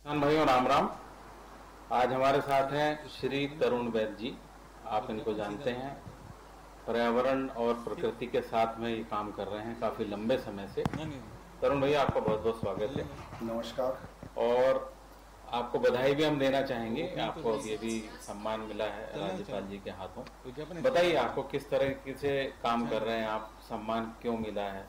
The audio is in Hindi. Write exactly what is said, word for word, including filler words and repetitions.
किसान भाइयों राम राम। आज हमारे साथ हैं श्री तरुण वैद्य जी। आप इनको जानते हैं, पर्यावरण और प्रकृति के साथ में ये काम कर रहे हैं काफ़ी लंबे समय से। तरुण भैया, आपका बहुत बहुत स्वागत है। नमस्कार। और आपको बधाई भी हम देना चाहेंगे। आपको ये भी सम्मान मिला है राज्यपाल जी के हाथों। बताइए, आपको किस तरह से काम कर रहे हैं आप, सम्मान क्यों मिला है?